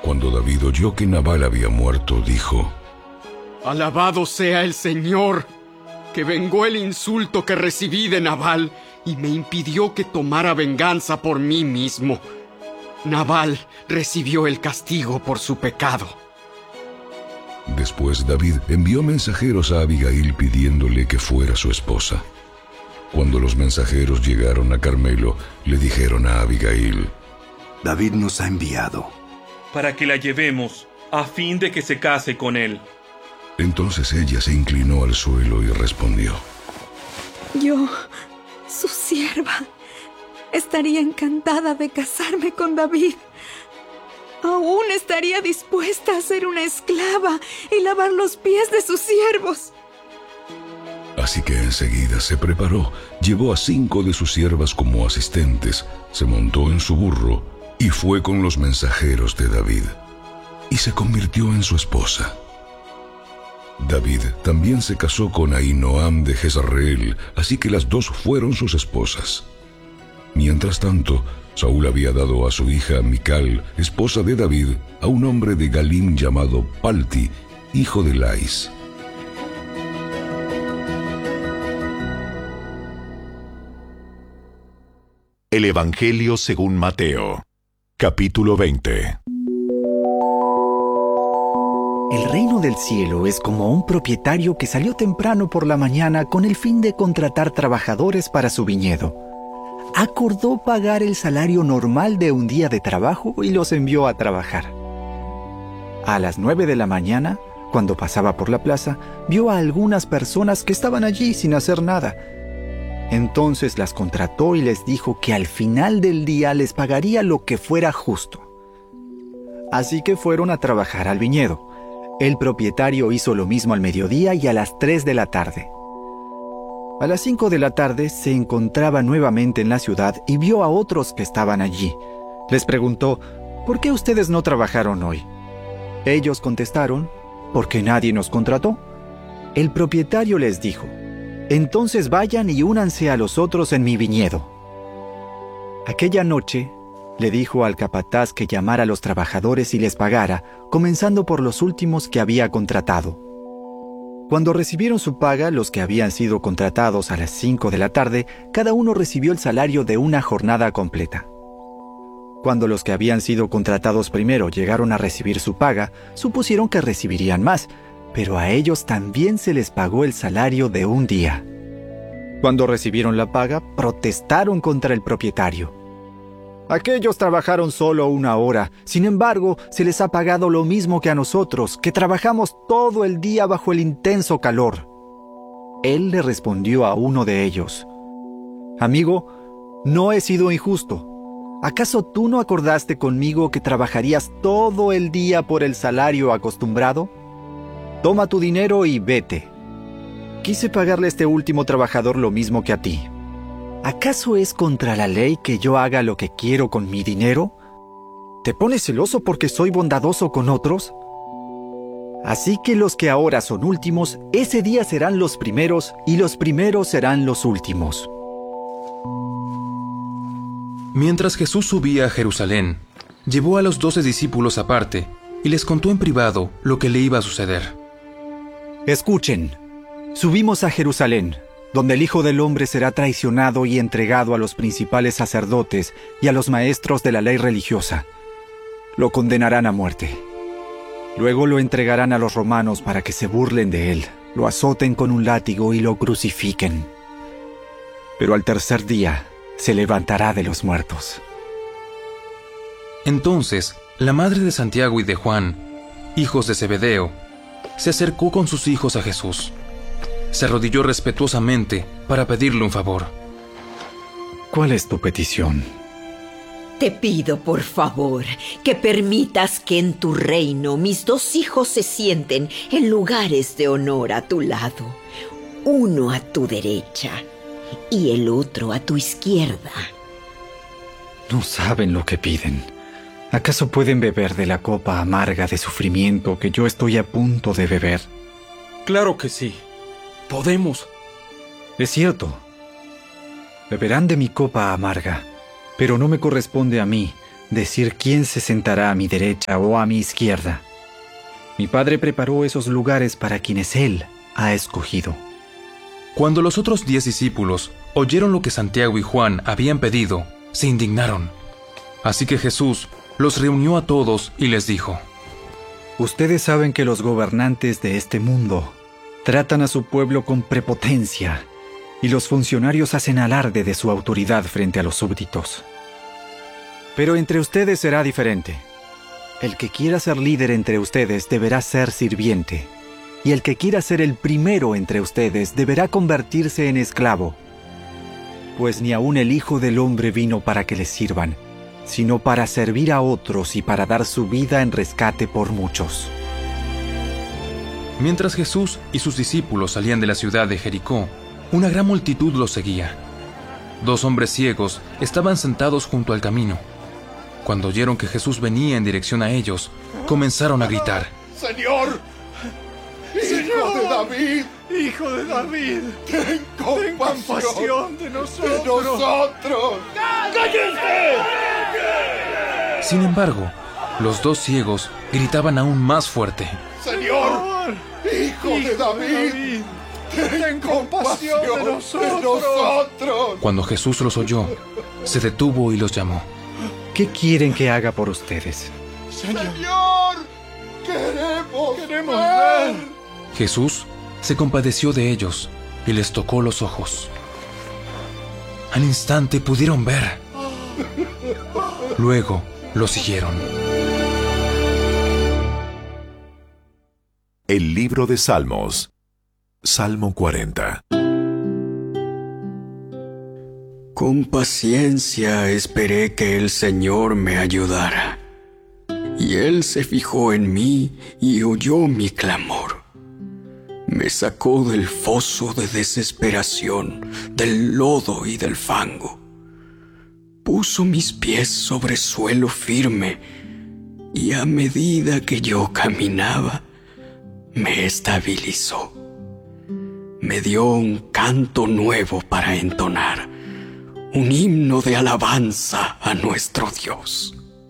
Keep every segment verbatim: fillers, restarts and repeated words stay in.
Cuando David oyó que Nabal había muerto, dijo: Alabado sea el Señor, que vengó el insulto que recibí de Nabal y me impidió que tomara venganza por mí mismo. Nabal recibió el castigo por su pecado. Después David envió mensajeros a Abigail pidiéndole que fuera su esposa. Cuando los mensajeros llegaron a Carmelo, le dijeron a Abigail: David nos ha enviado para que la llevemos, a fin de que se case con él. Entonces ella se inclinó al suelo y respondió: Yo, su sierva, estaría encantada de casarme con David. Aún estaría dispuesta a ser una esclava y lavar los pies de sus siervos. Así que enseguida se preparó, llevó a cinco de sus siervas como asistentes, se montó en su burro y fue con los mensajeros de David, y se convirtió en su esposa. David también se casó con Ahinoam de Jezreel, así que las dos fueron sus esposas. Mientras tanto, Saúl había dado a su hija Mical, esposa de David, a un hombre de Galim llamado Palti, hijo de Lais. El Evangelio según Mateo, capítulo veinte. El reino del cielo es como un propietario que salió temprano por la mañana con el fin de contratar trabajadores para su viñedo. Acordó pagar el salario normal de un día de trabajo y los envió a trabajar. A las nueve de la mañana, cuando pasaba por la plaza, vio a algunas personas que estaban allí sin hacer nada. Entonces las contrató y les dijo que al final del día les pagaría lo que fuera justo. Así que fueron a trabajar al viñedo. El propietario hizo lo mismo al mediodía y a las tres de la tarde. A las cinco de la tarde se encontraba nuevamente en la ciudad y vio a otros que estaban allí. Les preguntó: ¿por qué ustedes no trabajaron hoy? Ellos contestaron: porque nadie nos contrató. El propietario les dijo: entonces vayan y únanse a los otros en mi viñedo. Aquella noche le dijo al capataz que llamara a los trabajadores y les pagara, comenzando por los últimos que había contratado. Cuando recibieron su paga, los que habían sido contratados a las cinco de la tarde, cada uno recibió el salario de una jornada completa. Cuando los que habían sido contratados primero llegaron a recibir su paga, supusieron que recibirían más, pero a ellos también se les pagó el salario de un día. Cuando recibieron la paga, protestaron contra el propietario. Aquellos trabajaron solo una hora, sin embargo, se les ha pagado lo mismo que a nosotros, que trabajamos todo el día bajo el intenso calor. Él le respondió a uno de ellos: Amigo, no he sido injusto. ¿Acaso tú no acordaste conmigo que trabajarías todo el día por el salario acostumbrado? Toma tu dinero y vete. Quise pagarle a este último trabajador lo mismo que a ti. ¿Acaso es contra la ley que yo haga lo que quiero con mi dinero? ¿Te pones celoso porque soy bondadoso con otros? Así que los que ahora son últimos, ese día serán los primeros, y los primeros serán los últimos. Mientras Jesús subía a Jerusalén, llevó a los doce discípulos aparte y les contó en privado lo que le iba a suceder. Escuchen, subimos a Jerusalén, donde el Hijo del Hombre será traicionado y entregado a los principales sacerdotes y a los maestros de la ley religiosa. Lo condenarán a muerte. Luego lo entregarán a los romanos para que se burlen de él, lo azoten con un látigo y lo crucifiquen. Pero al tercer día se levantará de los muertos. Entonces, la madre de Santiago y de Juan, hijos de Zebedeo, se acercó con sus hijos a Jesús. Se arrodilló respetuosamente para pedirle un favor. ¿Cuál es tu petición? Te pido, por favor, que permitas que en tu reino mis dos hijos se sienten en lugares de honor a tu lado, uno a tu derecha y el otro a tu izquierda. No saben lo que piden. ¿Acaso pueden beber de la copa amarga de sufrimiento que yo estoy a punto de beber? Claro que sí. Podemos. Es cierto. Beberán de mi copa amarga, pero no me corresponde a mí, decir quién se sentará a mi derecha o a mi izquierda. Mi Padre preparó esos lugares para quienes Él ha escogido. Cuando los otros diez discípulos oyeron lo que Santiago y Juan habían pedido, se indignaron. Así que Jesús los reunió a todos y les dijo: Ustedes saben que los gobernantes de este mundo tratan a su pueblo con prepotencia y los funcionarios hacen alarde de su autoridad frente a los súbditos. Pero entre ustedes será diferente. El que quiera ser líder entre ustedes deberá ser sirviente, y el que quiera ser el primero entre ustedes deberá convertirse en esclavo. Pues ni aun el Hijo del Hombre vino para que le sirvan, sino para servir a otros y para dar su vida en rescate por muchos. Mientras Jesús y sus discípulos salían de la ciudad de Jericó, una gran multitud los seguía. Dos hombres ciegos estaban sentados junto al camino. Cuando oyeron que Jesús venía en dirección a ellos, comenzaron a gritar: ¡Señor! ¡Hijo de David! ¡Hijo de David! ¡Ten compasión, ¡Ten compasión de nosotros! ¡De nosotros! ¡Cállense! Sin embargo, los dos ciegos gritaban aún más fuerte: ¡Señor! ¡Hijo, hijo de David! De David. ¡Ten, ten compasión de nosotros. de nosotros! Cuando Jesús los oyó, se detuvo y los llamó. ¿Qué quieren que haga por ustedes? ¡Señor! ¡Queremos, ¡Queremos ver! ver! Jesús se compadeció de ellos y les tocó los ojos. Al instante pudieron ver. Luego lo siguieron. El libro de Salmos. Salmo cuarenta. Con paciencia esperé que el Señor me ayudara, y Él se fijó en mí y oyó mi clamor. Me sacó del foso de desesperación, del lodo y del fango. Puso mis pies sobre suelo firme, y a medida que yo caminaba, me estabilizó. Me dio un canto nuevo para entonar, un himno de alabanza a nuestro Dios.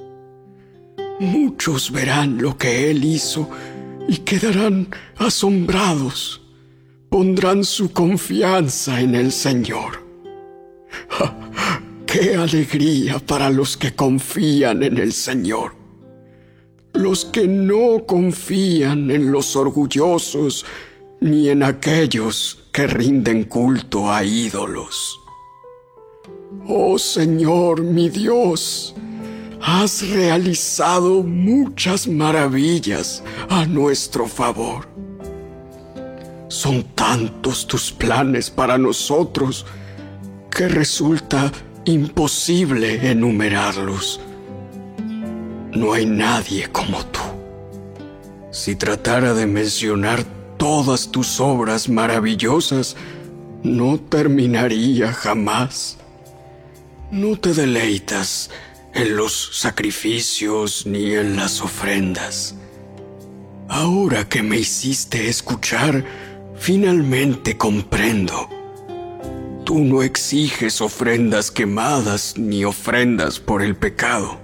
Muchos verán lo que Él hizo y quedarán asombrados. Pondrán su confianza en el Señor. ¡Qué alegría para los que confían en el Señor! Los que no confían en los orgullosos ni en aquellos que rinden culto a ídolos. Oh Señor, mi Dios, has realizado muchas maravillas a nuestro favor. Son tantos tus planes para nosotros que resulta imposible enumerarlos. No hay nadie como tú. Si tratara de mencionar todas tus obras maravillosas, no terminaría jamás. No te deleitas en los sacrificios ni en las ofrendas. Ahora que me hiciste escuchar, finalmente comprendo. Tú no exiges ofrendas quemadas ni ofrendas por el pecado.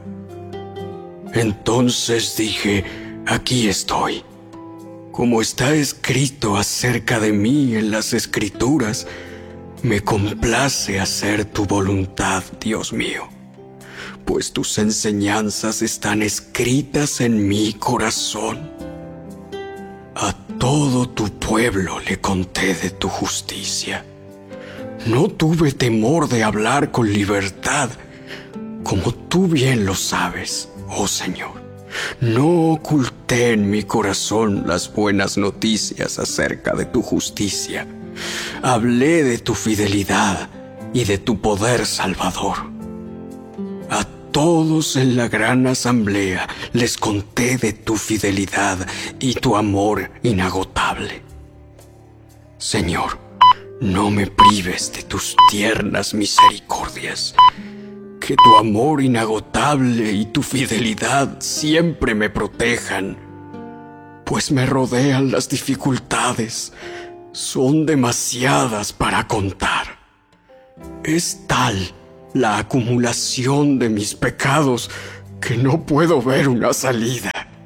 Entonces dije, aquí estoy. Como está escrito acerca de mí en las Escrituras, me complace hacer tu voluntad, Dios mío, pues tus enseñanzas están escritas en mi corazón. A todo tu pueblo le conté de tu justicia. No tuve temor de hablar con libertad, como tú bien lo sabes, oh Señor. No oculté en mi corazón las buenas noticias acerca de tu justicia. Hablé de tu fidelidad y de tu poder salvador. A todos en la gran asamblea les conté de tu fidelidad y tu amor inagotable. Señor, no me prives de tus tiernas misericordias. Que tu amor inagotable y tu fidelidad siempre me protejan, pues me rodean las dificultades. Son demasiadas para contar. Es tal la acumulación de mis pecados que no puedo ver una salida.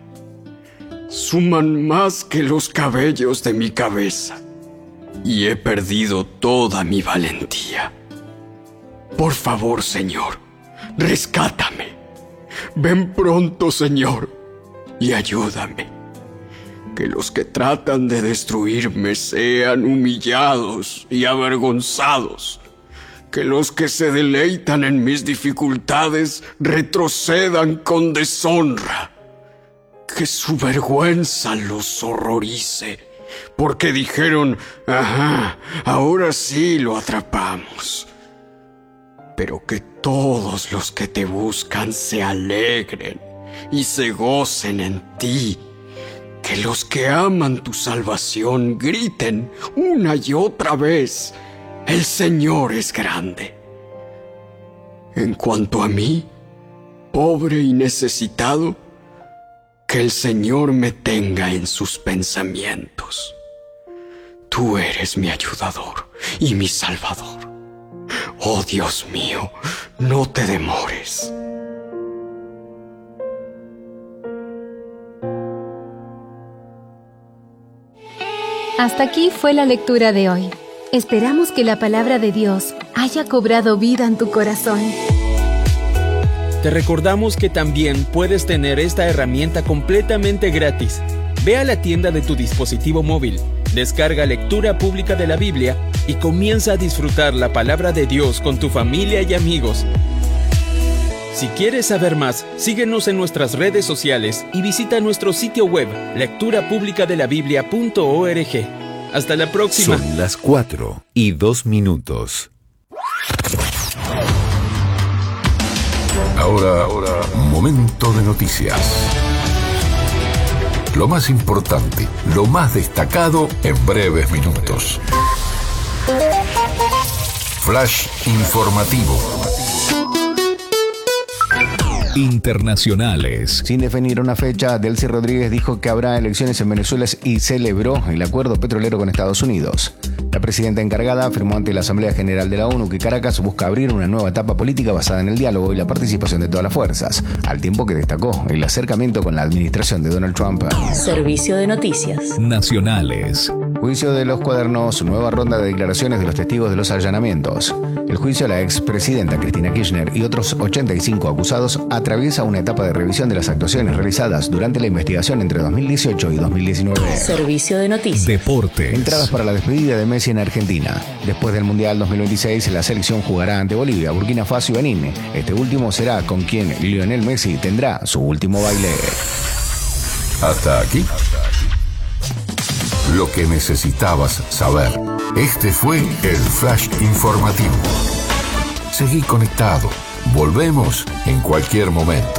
Suman más que los cabellos de mi cabeza y he perdido toda mi valentía. Por favor, Señor, rescátame. Ven pronto, Señor, y ayúdame. Que los que tratan de destruirme sean humillados y avergonzados. Que los que se deleitan en mis dificultades retrocedan con deshonra. Que su vergüenza los horrorice, porque dijeron, ajá, ahora sí lo atrapamos. Pero que todos los que te buscan se alegren y se gocen en ti. Que los que aman tu salvación griten una y otra vez, el Señor es grande. En cuanto a mí, pobre y necesitado, que el Señor me tenga en sus pensamientos. Tú eres mi ayudador y mi salvador. Oh Dios mío, no te demores. Hasta aquí fue la lectura de hoy. Esperamos que la palabra de Dios haya cobrado vida en tu corazón. Te recordamos que también puedes tener esta herramienta completamente gratis. Ve a la tienda de tu dispositivo móvil, descarga Lectura Pública de la Biblia y comienza a disfrutar la palabra de Dios con tu familia y amigos. Si quieres saber más, síguenos en nuestras redes sociales y visita nuestro sitio web lectura pública de la biblia punto org. Hasta la próxima. Son las cuatro y dos minutos. Ahora, ahora, momento de noticias. Lo más importante, lo más destacado en breves minutos. Flash informativo. Internacionales. Sin definir una fecha, Delcy Rodríguez dijo que habrá elecciones en Venezuela y celebró el acuerdo petrolero con Estados Unidos. La presidenta encargada afirmó ante la Asamblea General de la ONU que Caracas busca abrir una nueva etapa política basada en el diálogo y la participación de todas las fuerzas, al tiempo que destacó el acercamiento con la administración de Donald Trump. Servicio de noticias nacionales. Juicio de los cuadernos, nueva ronda de declaraciones de los testigos de los allanamientos. El juicio a la expresidenta Cristina Kirchner y otros ochenta y cinco acusados atraviesa una etapa de revisión de las actuaciones realizadas durante la investigación entre dos mil dieciocho y dos mil diecinueve. Servicio de noticias. Deportes. Entradas para la despedida de Messi en Argentina. Después del Mundial dos mil veintiséis, la selección jugará ante Bolivia, Burkina Faso y Benín. Este último será con quien Lionel Messi tendrá su último baile. Hasta aquí. Lo que necesitabas saber. Este fue el Flash Informativo. Seguí conectado. Volvemos en cualquier momento.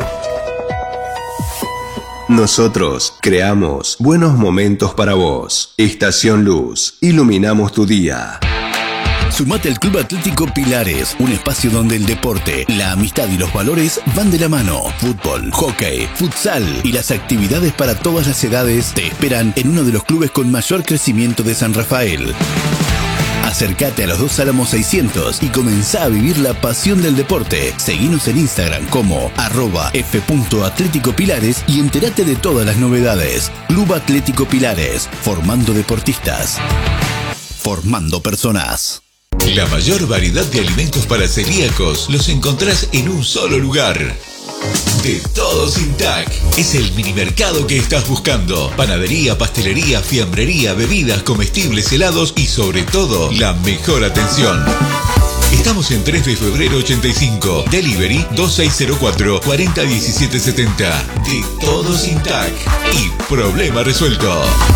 Nosotros creamos buenos momentos para vos. Estación Luz. Iluminamos tu día. Sumate al Club Atlético Pilares, un espacio donde el deporte, la amistad y los valores van de la mano. Fútbol, hockey, futsal y las actividades para todas las edades te esperan en uno de los clubes con mayor crecimiento de San Rafael. Acércate a los dos Álamos seiscientos y comenzá a vivir la pasión del deporte. Seguinos en Instagram como arroba f.atléticopilares y entérate de todas las novedades. Club Atlético Pilares, formando deportistas, formando personas. La mayor variedad de alimentos para celíacos los encontrás en un solo lugar. De Todo Sin Tac. Es el minimercado que estás buscando. Panadería, pastelería, fiambrería, bebidas, comestibles, helados y sobre todo, la mejor atención. Estamos en tres de febrero ochenta y cinco. Delivery dos seis cero cuatro, cuatro cero uno siete siete cero. De Todo Sin Tac. Y problema resuelto.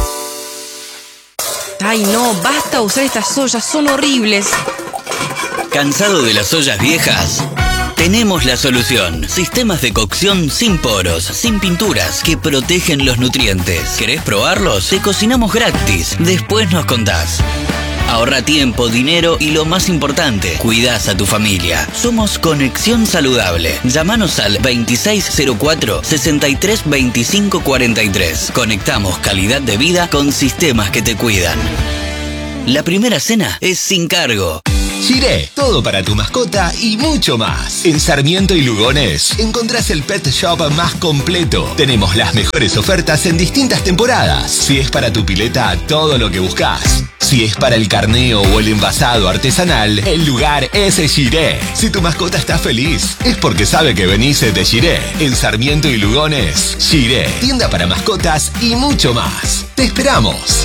Ay no, basta usar estas ollas, son horribles. ¿Cansado de las ollas viejas? Tenemos la solución. Sistemas de cocción sin poros, sin pinturas, que protegen los nutrientes. ¿Querés probarlos? Te cocinamos gratis. Después nos contás. Ahorra tiempo, dinero y lo más importante, cuidás a tu familia. Somos Conexión Saludable. Llámanos al veintiséis cero cuatro, sesenta y tres veinticinco cuarenta y tres. Conectamos calidad de vida con sistemas que te cuidan. La primera cena es sin cargo. Giré, todo para tu mascota y mucho más. En Sarmiento y Lugones encontrás el pet shop más completo. Tenemos las mejores ofertas en distintas temporadas. Si es para tu pileta, todo lo que buscas. Si es para el carneo o el envasado artesanal, el lugar es Giré. Si tu mascota está feliz, es porque sabe que venís de Giré. En Sarmiento y Lugones, Giré, tienda para mascotas y mucho más. ¡Te esperamos!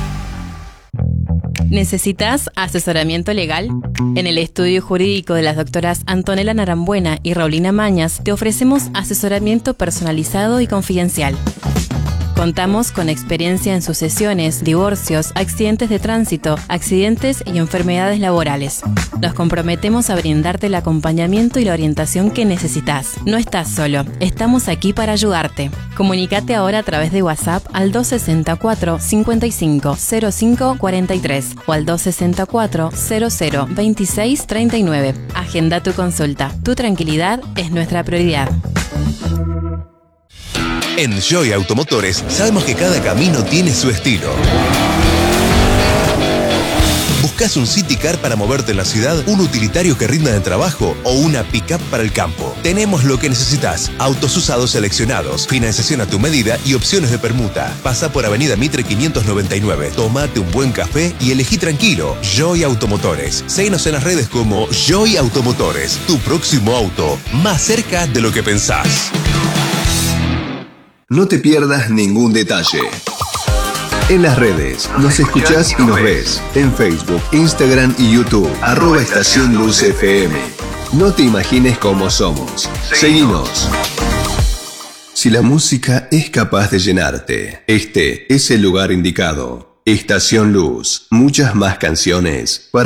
¿Necesitas asesoramiento legal? En el estudio jurídico de las doctoras Antonella Narambuena y Raulina Mañas te ofrecemos asesoramiento personalizado y confidencial. Contamos con experiencia en sucesiones, divorcios, accidentes de tránsito, accidentes y enfermedades laborales. Nos comprometemos a brindarte el acompañamiento y la orientación que necesitas. No estás solo, estamos aquí para ayudarte. Comunícate ahora a través de WhatsApp al dos sesenta y cuatro, cincuenta y cinco, cero cinco cuarenta y tres o al dos sesenta y cuatro, cero cero, veintiséis treinta y nueve. Agenda tu consulta. Tu tranquilidad es nuestra prioridad. En Joy Automotores sabemos que cada camino tiene su estilo. ¿Buscas un City Car para moverte en la ciudad, un utilitario que rinda de trabajo o una pick-up para el campo? Tenemos lo que necesitas. Autos usados seleccionados, financiación a tu medida y opciones de permuta. Pasa por Avenida Mitre quinientos noventa y nueve. Tómate un buen café y elegí tranquilo. Joy Automotores. Síguenos en las redes como Joy Automotores. Tu próximo auto, más cerca de lo que pensás. No te pierdas ningún detalle. En las redes, nos escuchás y nos ves. En Facebook, Instagram y YouTube, arroba Estación Luz F M. No te imagines cómo somos. Seguinos. Si la música es capaz de llenarte, este es el lugar indicado. Estación Luz, muchas más canciones para